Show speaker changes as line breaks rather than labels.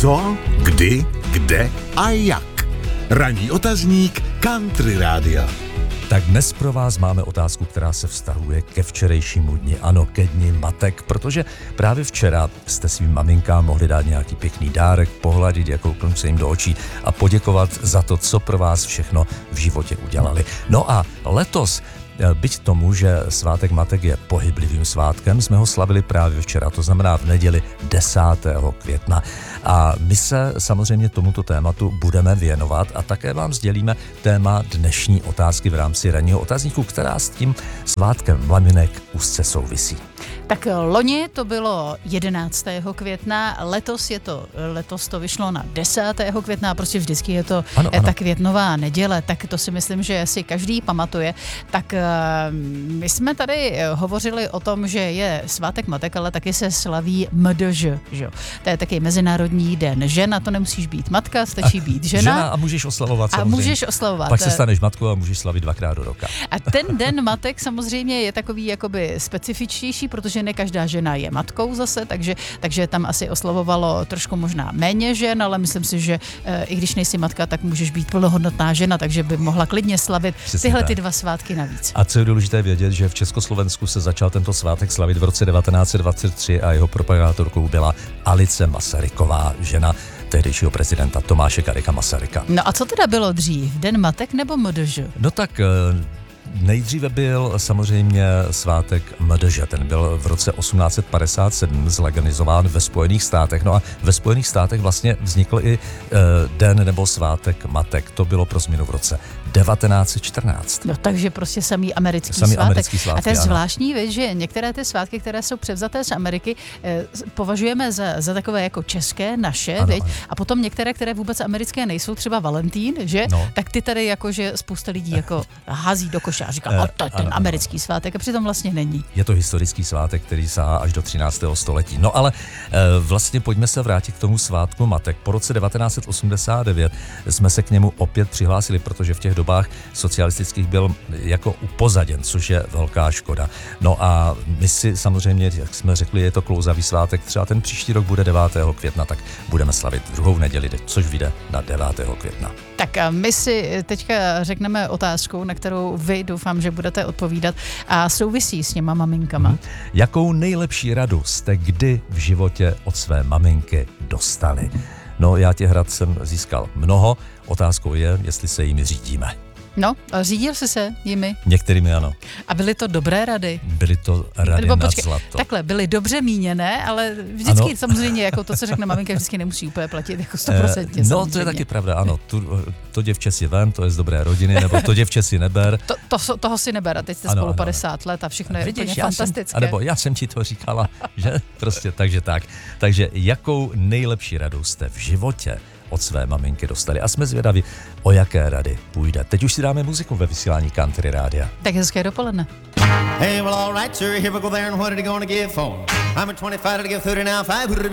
Co, kdy, kde a jak. Ranní otazník Country Rádia.
Tak dnes pro vás máme otázku, která se vztahuje ke včerejšímu dni, ano, ke dni matek, protože právě včera jste svým maminkám mohli dát nějaký pěkný dárek, pohladit, jako kouknout se jim do očí a poděkovat za to, co pro vás všechno v životě udělali. No a letos, byť tomu, že svátek matek je pohyblivým svátkem, jsme ho slavili právě včera, to znamená v neděli 10. května. A my se samozřejmě tomuto tématu budeme věnovat a také vám sdělíme téma dnešní otázky v rámci ranního otazníku, která s tím svátkem maminek úzce souvisí.
Tak loni to bylo 11. května, letos to vyšlo na 10. května, prostě vždycky je to ano. Ta květnová neděle, tak to si myslím, že si každý pamatuje. Tak my jsme tady hovořili o tom, že je svátek matek, ale taky se slaví MDŽ, že? To je taky Mezinárodní den žen, a to nemusíš být matka, stačí být žena.
A můžeš oslavovat samozřejmě.
A můžeš oslavovat.
Pak se staneš matkou a můžeš slavit 2krát do roka.
A ten den matek samozřejmě je takový jakoby specifičtější, protože ne každá žena je matkou zase, takže tam asi oslavovalo trošku možná méně žen, ale myslím si, že i když nejsi matka, tak můžeš být plnohodnotná žena, takže by mohla klidně slavit tyhle ty dva svátky navíc.
A co je důležité vědět, že v Československu se začal tento svátek slavit v roce 1923 a jeho propagátorkou byla Alice Masaryková, žena tehdejšího prezidenta Tomáše Garrigua Masaryka.
No a co teda bylo dřív? Den matek nebo MDŽ?
No tak nejdříve byl samozřejmě svátek MDŽ, ten byl v roce 1857 zlegalizován ve Spojených státech. No a ve Spojených státech vlastně vznikl i den nebo svátek matek. To bylo pro změnu v roce 1914.
No takže prostě samý americký svátek. A to je zvláštní věc, že některé ty svátky, které jsou převzaté z Ameriky, považujeme za takové jako české, naše, ano. A potom některé, které vůbec americké nejsou, třeba Valentín, že? No. Tak ty tady jakože spousta lidí jako hází do koše a říká, to je ten americký svátek, a přitom vlastně není.
Je to historický svátek, který sahá až do 13. století. No ale vlastně pojďme se vrátit k tomu svátku matek. Po roce 1989 jsme se k němu opět přihlásili, protože v těch dobách socialistických byl jako upozaděn, což je velká škoda. No a my si samozřejmě, jak jsme řekli, je to klouzavý svátek, třeba ten příští rok bude 9. května, tak budeme slavit druhou neděli, což vyjde na 9. května.
Tak a my si teďka řekneme otázku, na kterou vy doufám, že budete odpovídat a souvisí s těma maminkama.
Jakou nejlepší radu jste kdy v životě od své maminky dostali? No, já těch rad jsem získal mnoho, otázkou je, jestli se jimi řídíme.
No, a řídil jsi se jimi?
Některými ano.
A byly to dobré rady?
Byly to rady nad zlato.
Takhle, byly dobře míněné, ale vždycky samozřejmě, jako to, co řekne maminka, vždycky nemusí úplně platit jako 100%.
No, to je taky pravda, ano. To děvče si vem, to je z dobré rodiny, nebo to děvče si neber.
Toho si neber, a teď jste spolu 50 let a všechno je úplně fantastické.
Nebo já jsem ti to říkala, že prostě takže tak. Takže jakou nejlepší radu jste v životě od své maminky dostali? A jsme zvědaví, o jaké rady půjde. Teď už si dáme muziku ve vysílání Country Rádia.
Tak hezké dopoledne.
Hey, well, all right, sir, here we go there, and what are they gonna give for? I'm at 25 to give 30 now, 5 would